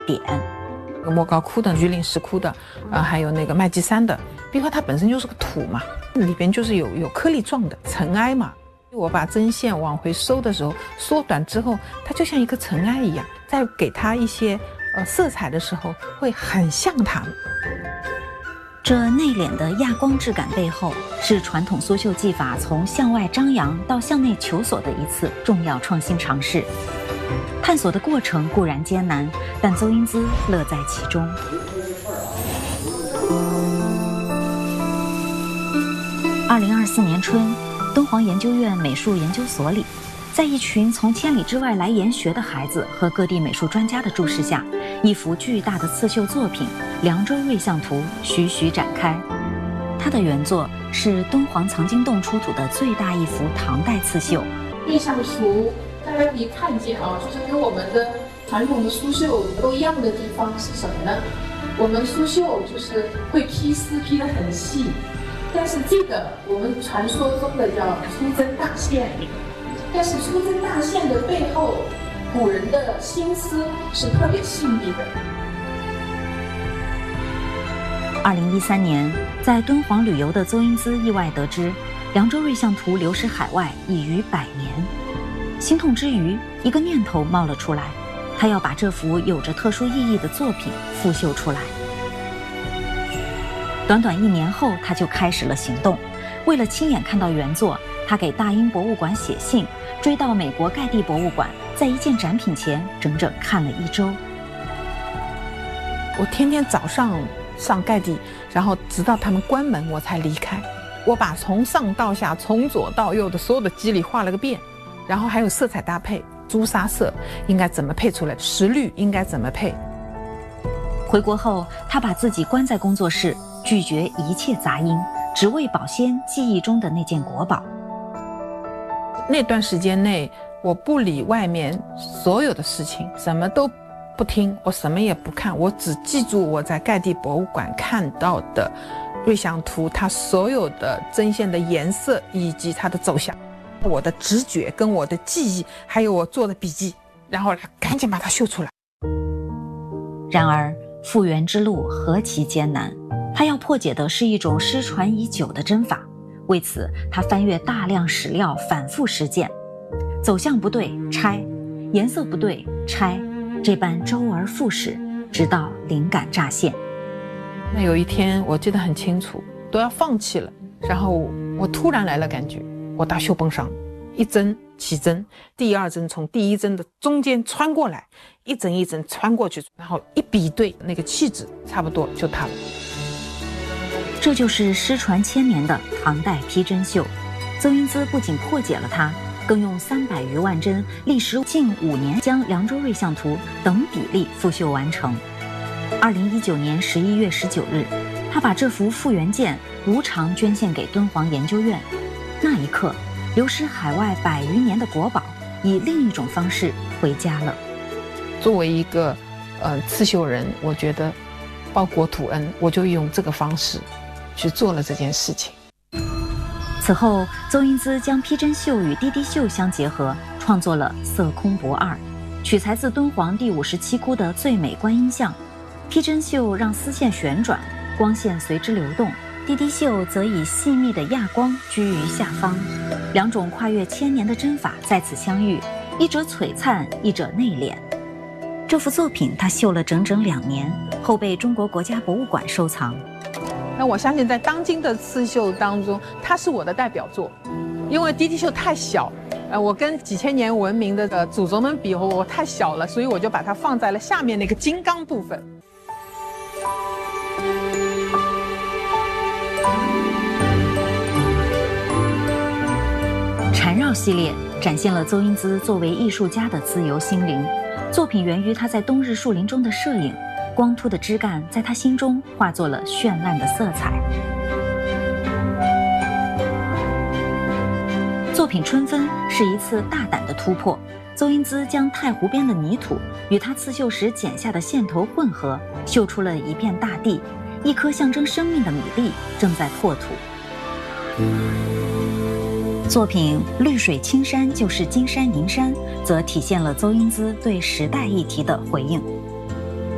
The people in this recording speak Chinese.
点。 莫高窟的、榆林石窟的，还有那个麦积山的壁画，它本身就是个土嘛，里边就是有颗粒状的尘埃嘛。我把针线往回收的时候，缩短之后，它就像一个尘埃一样，再给它一些色彩的时候，会很像它。 这内敛的亚光质感背后，是传统苏绣技法从向外张扬到向内求索的一次重要创新尝试。探索的过程固然艰难，但邹英姿乐在其中。2024年春，敦煌研究院美术研究所里，在一群从千里之外来研学的孩子和各地美术专家的注视下，一幅巨大的刺绣作品《凉州瑞相图》徐徐展开。它的原作是敦煌藏经洞出土的最大一幅唐代刺绣。 瑞相图大家可以看见就是跟我们的传统的苏绣都一样的地方是什么呢？我们苏绣就是会批丝批得很细，但是这个我们传说中的叫粗针大线，但是粗针大线的背后，古人的心思是特别细腻的。 2013年，在敦煌旅游的邹英姿意外得知，《凉州瑞相图》流失海外已逾100年。心痛之余，一个念头冒了出来，他要把这幅有着特殊意义的作品复绣出来。短短1年后，他就开始了行动。为了亲眼看到原作，他给大英博物馆写信，追到美国盖蒂博物馆，在一件展品前整整看了1周。 我天天早上上盖蒂，然后直到他们关门我才离开。我把从上到下、从左到右的所有的肌理画了个遍。然后还有色彩搭配，朱砂色应该怎么配出来，石绿应该怎么配。 回国后，他把自己关在工作室，拒绝一切杂音，只为保鲜记忆中的那件国宝。 那段时间内，我不理外面所有的事情，什么都不听，我什么也不看，我只记住我在盖蒂博物馆看到的瑞相图，它所有的针线的颜色以及它的走向。我的直觉跟我的记忆，还有我做的笔记，然后赶紧把它绣出来。 然而复原之路何其艰难，他要破解的是一种失传已久的针法。为此，他翻阅大量史料，反复实践。走向不对拆，颜色不对拆，这般周而复始，直到灵感乍现。 那有一天我记得很清楚，都要放弃了，然后我突然来了感觉。我打绣绷上，一针起针，第2针从第1针的中间穿过来，一针一针穿过去，然后一比对，那个气质差不多就它了。 这就是失传1000年的唐代批针绣。邹英姿不仅破解了它，更用300余万针，历时近5年，将《凉州瑞相图》等比例复绣完成。2019年11月19日，他把这幅复原件无偿捐献给敦煌研究院。那一刻，流失海外100余年的国宝以另一种方式回家了。 作为一个刺绣人，我觉得报国土恩，我就用这个方式去做了这件事情。 此后，邹英姿将批针绣与滴滴绣相结合，创作了《色空博二》，取材自敦煌第57窟的最美观音像。批针绣让丝线旋转，光线随之流动。滴滴绣则以细密的亚光居于下方，两种跨越1000年的针法在此相遇，一者璀璨，一者内敛。这幅作品他绣了整整2年，后被中国国家博物馆收藏。 那我相信在当今的刺绣当中，它是我的代表作，因为滴滴绣太小，我跟几千年文明的祖宗们比，我太小了，所以我就把它放在了下面那个金刚部分。 缠绕系列展现了邹英姿作为艺术家的自由心灵。作品源于他在冬日树林中的摄影，光秃的枝干在他心中化作了绚烂的色彩。作品《春分》是一次大胆的突破，邹英姿将太湖边的泥土与他刺绣时剪下的线头混合，绣出了一片大地，一颗象征生命的米粒正在破土。作品《绿水青山就是金山银山》则体现了邹英姿对时代议题的回应。